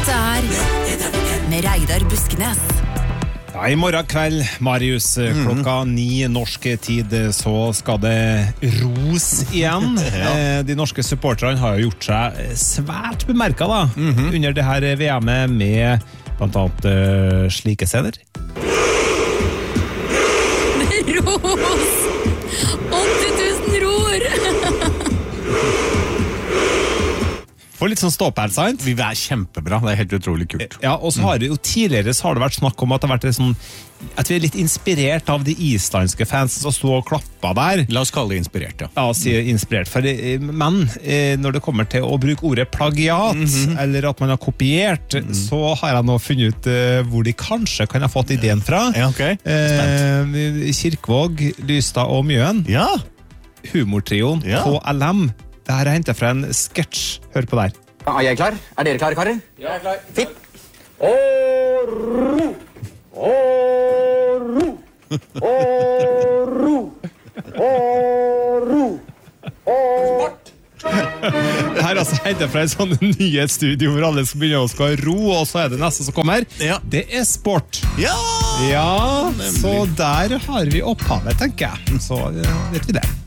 med Reidar Buskenes. Ja, i morgen kveld, Marius, klokka 9 norsk tid, så skal det ros igjen. De norske supporterne har jo gjort seg svært bemerket da, under det her VM-et med blant annet slike scener. Ros! 80 000 ror! For litt sånn ståpær, sant? Vi er kjempebra, det er helt utrolig kult. Ja, og så har det jo tidligere så har det vært snakk om at det har vært sånn, at vi er litt inspirert av de islandske fans som stod og klappet der. La oss kalle det inspirert, ja. Ja, si inspirert, men når det kommer til å bruke ordet plagiat, eller at man har kopiert, så har jeg nå funnet ut hvor de kanskje kan ha fått ideen fra. Ja, ok. Spent. Kirkvåg, Lystad og Mjøen. Ja. Humortrioen, Ja. KLM. Det her er hentet fra en sketsj. Hør på der. Er jeg klar? Er dere klare, karer? Ja, jeg er klar. Fitt. Det her er altså hentet fra en sånn nyhetsstudio hvor alle skal begynne å skal ro, og så er det neste som kommer. Ja. Det er sport. Ja! Ja, så der har vi opphavet, tenker jeg. Så vet vi det.